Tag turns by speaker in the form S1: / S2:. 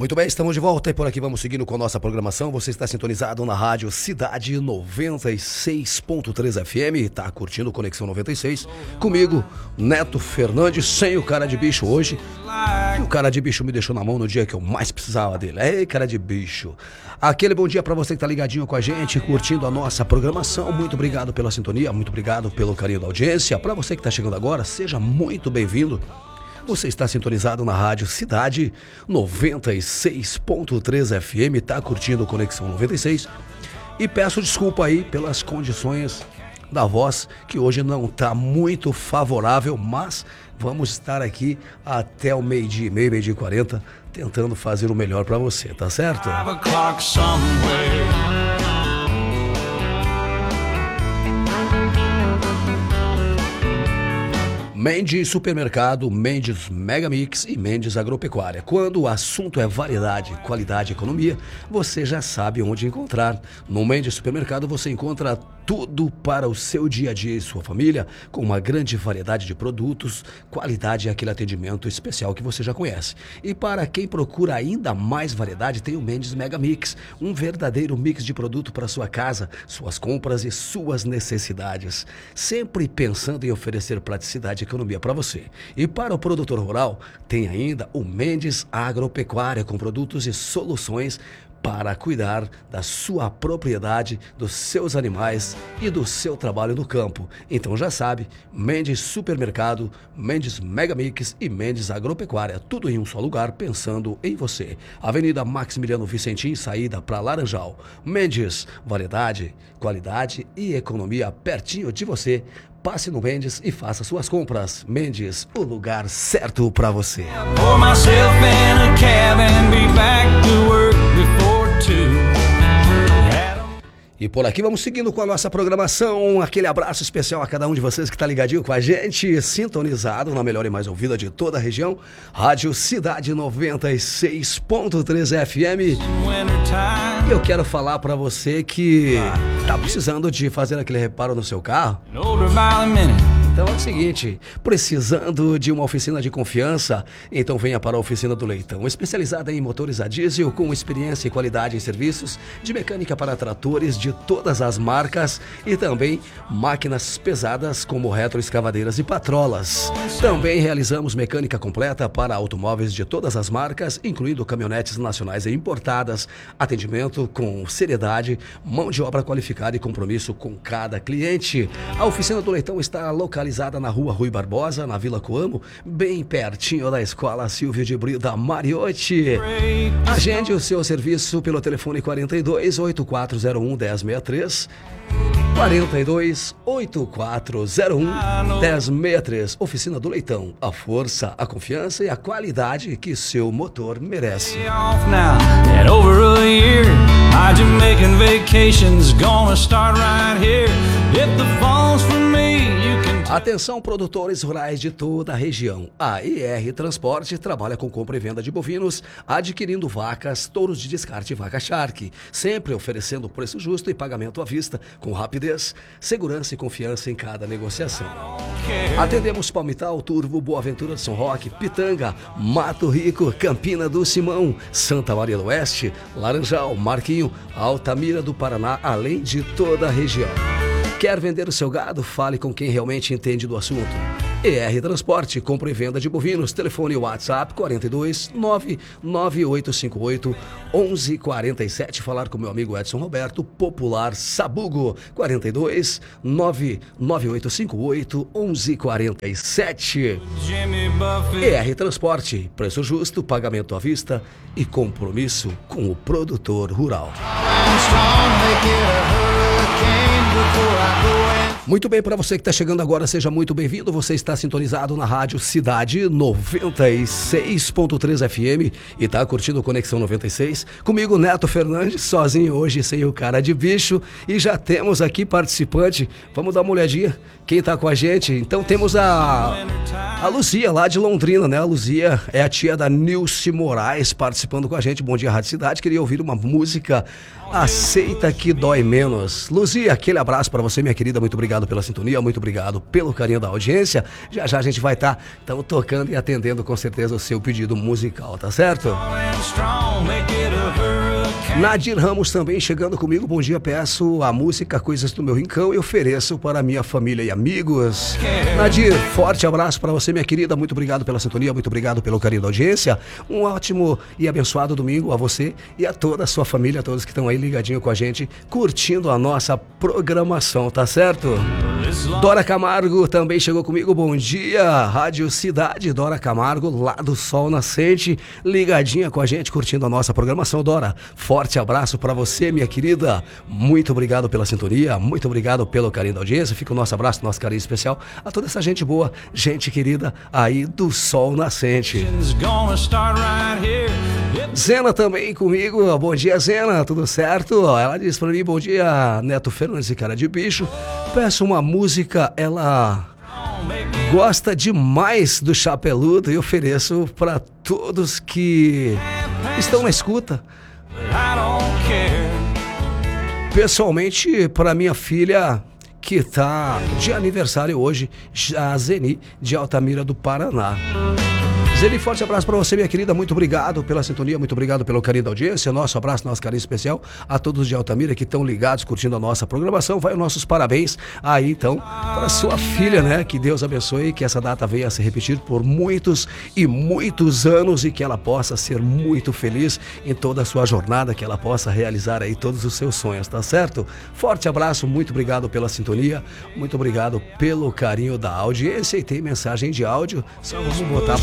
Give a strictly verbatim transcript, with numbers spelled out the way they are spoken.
S1: Muito bem, estamos de volta e por aqui vamos seguindo com a nossa programação. Você está sintonizado na rádio Cidade noventa e seis ponto três F M, está curtindo Conexão noventa e seis. Comigo, Neto Fernandes, sem o cara de bicho hoje. E o cara de bicho me deixou na mão no dia que eu mais precisava dele. Ei, cara de bicho. Aquele bom dia para você que está ligadinho com a gente, curtindo a nossa programação. Muito obrigado pela sintonia, muito obrigado pelo carinho da audiência. Para você que está chegando agora, seja muito bem-vindo. Você está sintonizado na rádio Cidade noventa e seis ponto três F M, tá curtindo Conexão noventa e seis. E peço desculpa aí pelas condições da voz, que hoje não está muito favorável, mas vamos estar aqui até o meio-dia e meio, meio-dia e quarenta, tentando fazer o melhor para você, tá certo? Mendes Supermercado, Mendes Megamix e Mendes Agropecuária. Quando o assunto é variedade, qualidade e economia, você já sabe onde encontrar. No Mendes Supermercado você encontra tudo para o seu dia a dia e sua família, com uma grande variedade de produtos, qualidade e aquele atendimento especial que você já conhece. E para quem procura ainda mais variedade, tem o Mendes Megamix, um verdadeiro mix de produto para sua casa, suas compras e suas necessidades. Sempre pensando em oferecer praticidade e economia para você. E para o produtor rural, tem ainda o Mendes Agropecuária, com produtos e soluções para cuidar da sua propriedade, dos seus animais e do seu trabalho no campo. Então já sabe, Mendes Supermercado, Mendes Megamix e Mendes Agropecuária, tudo em um só lugar, pensando em você. Avenida Maximiliano Vicentim, saída para Laranjal. Mendes, variedade, qualidade e economia pertinho de você. Passe no Mendes e faça suas compras. Mendes, o lugar certo para você. E por aqui vamos seguindo com a nossa programação. Aquele abraço especial a cada um de vocês que está ligadinho com a gente, sintonizado na melhor e mais ouvida de toda a região, Rádio Cidade noventa e seis ponto três F M. E eu quero falar para você que tá precisando de fazer aquele reparo no seu carro. Então é o seguinte, precisando de uma oficina de confiança, então venha para a Oficina do Leitão, especializada em motores a diesel, com experiência e qualidade em serviços de mecânica para tratores de todas as marcas e também máquinas pesadas como retroescavadeiras e patrolas. Também realizamos mecânica completa para automóveis de todas as marcas, incluindo caminhonetes nacionais e importadas, atendimento com seriedade, mão de obra qualificada e compromisso com cada cliente. A Oficina do Leitão está localizada na Rua Rui Barbosa, na Vila Coamo, bem pertinho da Escola Silvio de Brida Mariotti. Agende o seu serviço pelo telefone quarenta e dois, oito quatro zero um, um zero seis três, quarenta e dois, oito quatro zero um, um zero seis três. Oficina do Leitão, a força, a confiança e a qualidade que seu motor merece. Atenção, produtores rurais de toda a região. A E R Transporte trabalha com compra e venda de bovinos, adquirindo vacas, touros de descarte e vaca charque, sempre oferecendo preço justo e pagamento à vista, com rapidez, segurança e confiança em cada negociação. Atendemos Palmital, Turvo, Boa Ventura de São Roque, Pitanga, Mato Rico, Campina do Simão, Santa Maria do Oeste, Laranjal, Marquinho, Altamira do Paraná, além de toda a região. Quer vender o seu gado? Fale com quem realmente entende do assunto. E R Transporte, compra e venda de bovinos. Telefone WhatsApp quarenta e dois, nove nove oito cinco oito, onze quarenta e sete. Falar com meu amigo Edson Roberto, Popular Sabugo. quarenta e dois, nove nove oito cinco oito, onze quarenta e sete. E R Transporte, preço justo, pagamento à vista e compromisso com o produtor rural. Muito bem, para você que está chegando agora, seja muito bem-vindo. Você está sintonizado na Rádio Cidade noventa e seis ponto três F M e está curtindo Conexão noventa e seis. Comigo, Neto Fernandes, sozinho hoje, sem o cara de bicho. E já temos aqui participante. Vamos dar uma olhadinha quem está com a gente. Então temos a, a Luzia, lá de Londrina, né? A Luzia é a tia da Nilce Moraes, participando com a gente. Bom dia, Rádio Cidade. Queria ouvir uma música Aceita que dói menos. Luzia, aquele abraço pra você, minha querida. Muito obrigado pela sintonia, muito obrigado pelo carinho da audiência. Já já a gente vai estar tá, tocando e atendendo com certeza o seu pedido musical, tá certo? Nadir Ramos também chegando comigo. Bom dia, peço a música Coisas do Meu Rincão e ofereço para minha família e amigos. Nadir, forte abraço para você, minha querida. Muito obrigado pela sintonia, muito obrigado pelo carinho da audiência. Um ótimo e abençoado domingo a você e a toda a sua família, a todos que estão aí ligadinho com a gente, curtindo a nossa programação, tá certo? Dora Camargo também chegou comigo. Bom dia, Rádio Cidade. Dora Camargo, lá do Sol Nascente, ligadinha com a gente, curtindo a nossa programação. Dora, forte abraço para você, minha querida. Muito obrigado pela sintonia, muito obrigado pelo carinho da audiência. Fica o nosso abraço, nosso carinho especial a toda essa gente boa, gente querida aí do Sol Nascente. Zena também comigo. Bom dia, Zena, tudo certo? Ela diz pra mim, bom dia, Neto Fernandes e Cara de Bicho. Peço uma música, ela gosta demais do Chapeludo e ofereço para todos que estão na escuta. Pessoalmente, para minha filha que está de aniversário hoje, a Zeni de Altamira do Paraná. Zeni, forte abraço para você, minha querida. Muito obrigado pela sintonia, muito obrigado pelo carinho da audiência. Nosso abraço, nosso carinho especial a todos de Altamira que estão ligados, curtindo a nossa programação. Vai os nossos parabéns aí, então, para sua filha, né? Que Deus abençoe, que essa data venha a se repetir por muitos e muitos anos e que ela possa ser muito feliz em toda a sua jornada, que ela possa realizar aí todos os seus sonhos, tá certo? Forte abraço, muito obrigado pela sintonia, muito obrigado pelo carinho da audiência. E tem mensagem de áudio, só vamos botar